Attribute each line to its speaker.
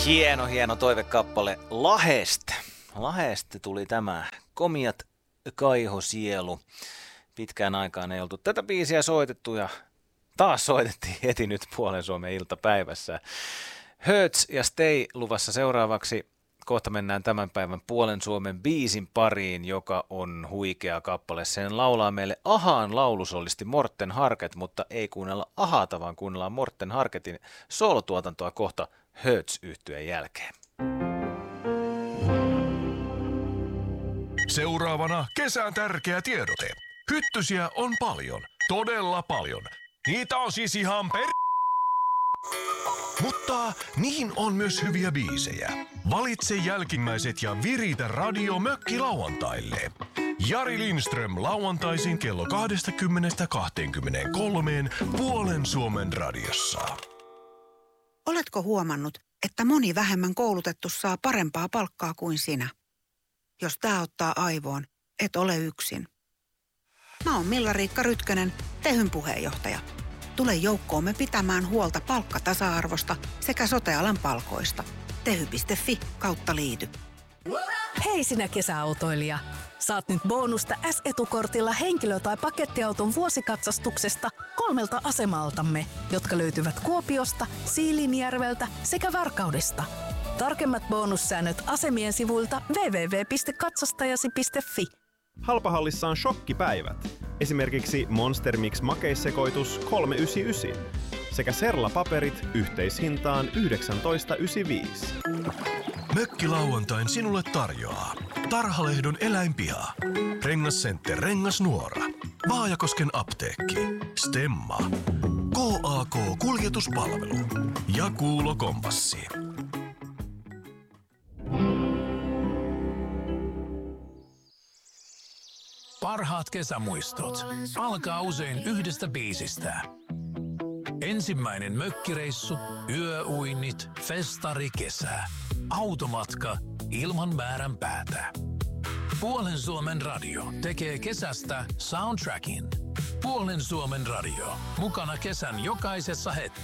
Speaker 1: Hieno toivekappale Lahesta. Lahesta tuli tämä Komiat kaihosielu. Pitkään aikaan ei oltu tätä biisiä soitettu ja taas soitettiin heti nyt Puolen Suomen iltapäivässä. Hurts ja Stay luvassa seuraavaksi. Kohta mennään tämän päivän Puolen Suomen biisin pariin, joka on huikea kappale. Sen laulaa meille Ahaan laulusolisti Morten Harket, mutta ei kuunnella Ahaata, vaan kuunnellaan Morten Harketin soolotuotantoa kohta Hurts-yhtyeen jälkeen.
Speaker 2: Seuraavana kesän tärkeä tiedote. Hyttysiä on paljon, todella paljon. Niitä on siis ihan Mutta niihin on myös hyviä biisejä. Valitse jälkimmäiset ja viritä radio mökkilauantaille. Jari Lindström lauantaisin kello 20-23 Puolen Suomen radiossa.
Speaker 3: Oletko huomannut, että moni vähemmän koulutettu saa parempaa palkkaa kuin sinä? Jos tää ottaa aivoon, et ole yksin. Mä oon Milla-Riikka Rytkönen, Tehyn puheenjohtaja. Tule joukkoomme pitämään huolta palkkatasa-arvosta sekä sote-alan palkoista. Tehy.fi/liity.
Speaker 4: Hei sinä kesäautoilija! Saat nyt bonusta S-etukortilla henkilö- tai pakettiauton vuosikatsastuksesta 3 asemaltamme, jotka löytyvät Kuopiosta, Siilinjärveltä sekä Varkaudesta. Tarkemmat bonussäännöt asemien sivuilta www.katsastajasi.fi.
Speaker 5: Halpahallissa on shokkipäivät. Esimerkiksi Monster Mix makeissekoitus 3,99 sekä Serla-paperit yhteishintaan 19,95.
Speaker 2: Mökkilauantain sinulle tarjoaa Tarhalehdon eläinpiha, Rengascenter Rengasnuora, Vaajakosken apteekki, Stemma, KAK Kuljetuspalvelu ja Kuulo Kompassi.
Speaker 6: Parhaat kesämuistot alkaa usein yhdestä biisistä. Ensimmäinen mökkireissu, yöuinnit, festari, kesä, automatka ilman määrän päätä. Puolen Suomen radio tekee kesästä soundtrackin. Puolen Suomen radio, mukana kesän jokaisessa hetkessä.